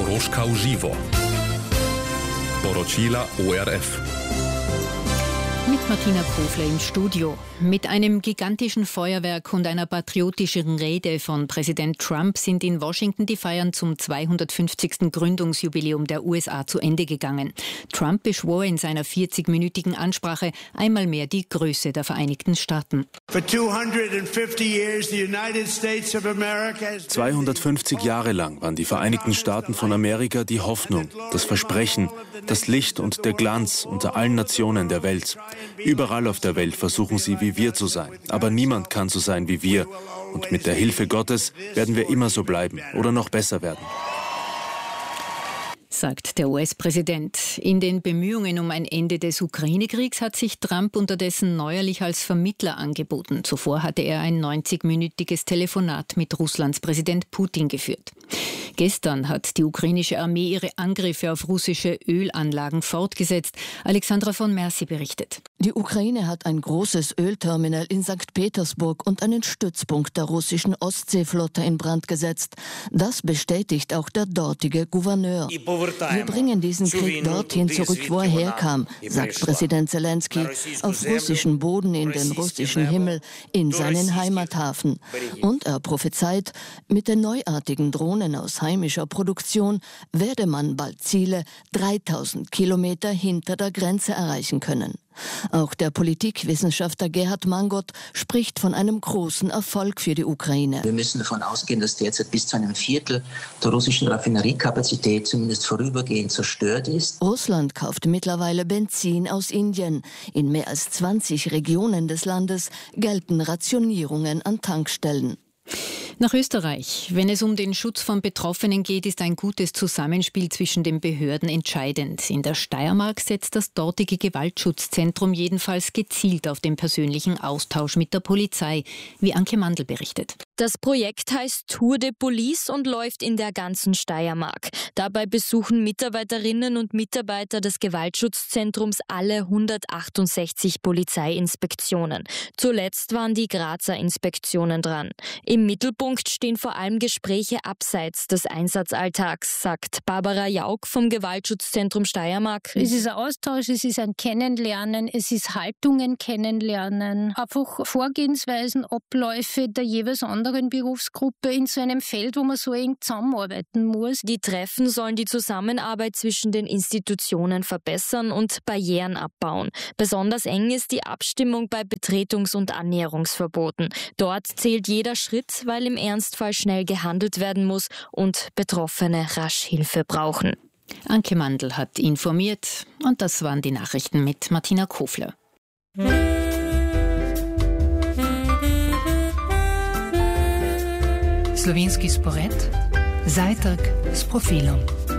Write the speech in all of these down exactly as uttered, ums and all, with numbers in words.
Koroška v živo. Poročila O R F. Mit Martina Kofler im Studio. Mit einem gigantischen Feuerwerk und einer patriotischen Rede von Präsident Trump sind in Washington die Feiern zum zweihundertfünfzigsten Gründungsjubiläum der U S A zu Ende gegangen. Trump beschwor in seiner vierzigminütigen Ansprache einmal mehr die Größe der Vereinigten Staaten. zweihundertfünfzig Jahre lang waren die Vereinigten Staaten von Amerika die Hoffnung, das Versprechen, das Licht und der Glanz unter allen Nationen der Welt. Überall auf der Welt versuchen sie, wie wir zu sein. Aber niemand kann so sein wie wir. Und mit der Hilfe Gottes werden wir immer so bleiben oder noch besser werden, sagt der U S-Präsident. In den Bemühungen um ein Ende des Ukraine-Kriegs hat sich Trump unterdessen neuerlich als Vermittler angeboten. Zuvor hatte er ein neunzigminütiges Telefonat mit Russlands Präsident Putin geführt. Gestern hat die ukrainische Armee ihre Angriffe auf russische Ölanlagen fortgesetzt. Alexandra von Mercy berichtet. Die Ukraine hat ein großes Ölterminal in Sankt Petersburg und einen Stützpunkt der russischen Ostseeflotte in Brand gesetzt. Das bestätigt auch der dortige Gouverneur. Wir bringen diesen Krieg dorthin zurück, wo er herkam, sagt Präsident Zelensky, auf russischen Boden, in den russischen Himmel, in seinen Heimathafen. Und er prophezeit, mit den neuartigen Drohnen aus heimischer Produktion werde man bald Ziele dreitausend Kilometer hinter der Grenze erreichen können. Auch der Politikwissenschaftler Gerhard Mangot spricht von einem großen Erfolg für die Ukraine. Wir müssen davon ausgehen, dass derzeit bis zu einem Viertel der russischen Raffineriekapazität zumindest vorübergehend zerstört ist. Russland kauft mittlerweile Benzin aus Indien. In mehr als zwanzig Regionen des Landes gelten Rationierungen an Tankstellen. Nach Österreich. Wenn es um den Schutz von Betroffenen geht, ist ein gutes Zusammenspiel zwischen den Behörden entscheidend. In der Steiermark setzt das dortige Gewaltschutzzentrum jedenfalls gezielt auf den persönlichen Austausch mit der Polizei, wie Anke Mandl berichtet. Das Projekt heißt Tour de Police und läuft in der ganzen Steiermark. Dabei besuchen Mitarbeiterinnen und Mitarbeiter des Gewaltschutzzentrums alle hundertachtundsechzig Polizeiinspektionen. Zuletzt waren die Grazer Inspektionen dran. Im Mittelpunkt stehen vor allem Gespräche abseits des Einsatzalltags, sagt Barbara Jauch vom Gewaltschutzzentrum Steiermark. Es ist ein Austausch, es ist ein Kennenlernen, es ist Haltungen kennenlernen, einfach Vorgehensweisen, Abläufe der jeweils anderen Berufsgruppe in so einem Feld, wo man so eng zusammenarbeiten muss. Die Treffen sollen die Zusammenarbeit zwischen den Institutionen verbessern und Barrieren abbauen. Besonders eng ist die Abstimmung bei Betretungs- und Annäherungsverboten. Dort zählt jeder Schritt, weil im Ernstfall schnell gehandelt werden muss und Betroffene rasch Hilfe brauchen. Anke Mandl hat informiert und das waren die Nachrichten mit Martina Kofler. Slovenski spored, zajtrk s profilom.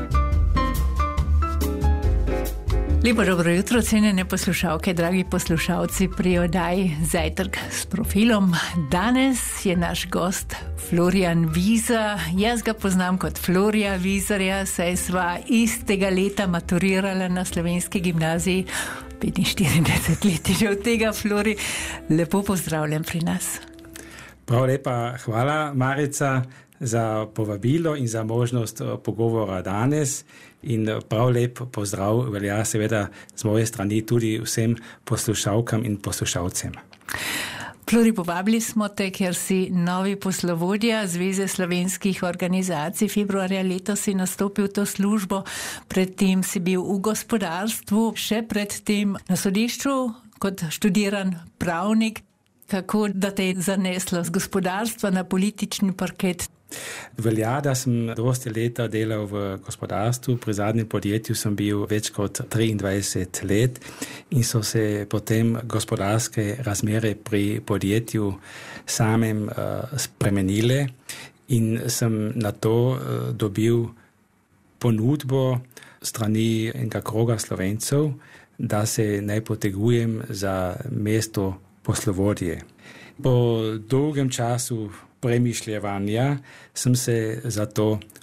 Lepo dobro jutro, cenjene poslušalke, dragi poslušalci pri oddaji Zajtrk s profilom. Danes je naš gost Florian Wieser. Jaz ga poznam kot Florija Wieserja, saj sva istega leta maturirala na slovenski gimnaziji. petinštirideset let je že od tega, Flori. Lepo pozdravljen pri nas. Prav lepa hvala, Marica, za povabilo in za možnost pogovora danes. In prav lep pozdrav velja seveda z moje strani tudi vsem poslušalkam in poslušalcem. Flori, povabili smo te, ker si novi poslovodja Zveze slovenskih organizacij. Februarja letos si nastopil to službo, predtem si bil v gospodarstvu, še predtem na sodišču kot študiran pravnik. Kako da te je zaneslo z gospodarstva na politični parket? Velja, da sem dosti leta delal v gospodarstvu. Pri zadnjem podjetju sem bil več kot triindvajset let in so se potem gospodarske razmere pri podjetju samem uh, spremenile in sem na to uh, dobil ponudbo strani enega kroga Slovencev, da se naj potegujem za mesto poslovodje. Po dolgem času premišljevanja sem se za to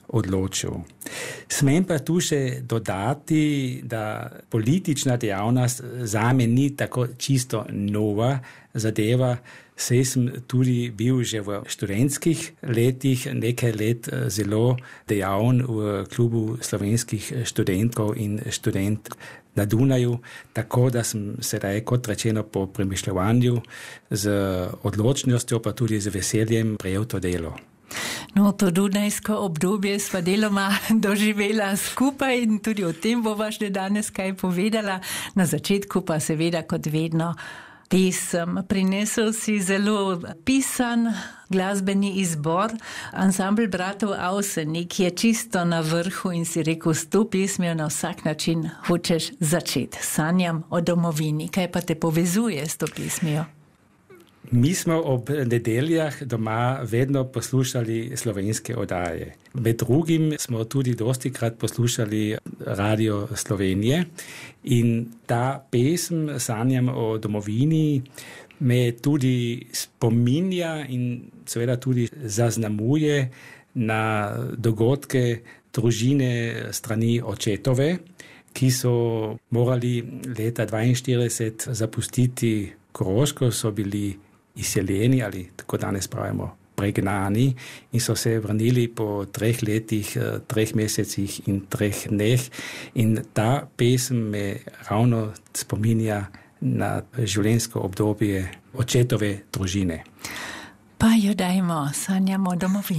odločil. Smem pa tu še dodati, da politična dejavnost zame ni tako čisto nova zadeva. Saj sem tudi bil že v študentskih letih nekaj let zelo dejavn v klubu slovenskih študentov in študentk na Dunaju, tako da sem sedaj, kot rečeno, po premišljevanju z odločnostjo pa tudi z veseljem prejel to delo. No, to dunajsko obdobje sva deloma doživela skupaj in tudi o tem bova še danes kaj povedala. Na začetku pa seveda kot vedno pesem. Prinesel si zelo pisan glasbeni izbor. Ansambl bratov Avsenik je čisto na vrhu in si rekel, s to pesmijo na vsak način hočeš začeti. Sanjam o domovini. Kaj pa te povezuje s to pesmijo? Mi smo ob nedeljah doma vedno poslušali slovenske oddaje. Med drugim smo tudi dostikrat poslušali Radio Slovenije in ta pesem Sanjam o domovini me tudi spominja in seveda tudi zaznamuje na dogodke družine strani očetove, ki so morali leta dvainštirideset zapustiti Koroško, so bili izseljeni ali tako danes pravimo pregnani in so se vrnili po treh letih, treh mesecih in treh dneh. In ta pesem me ravno spominja na življenjsko obdobje očetove družine. Pa jo dajmo, sanjamo o domovini.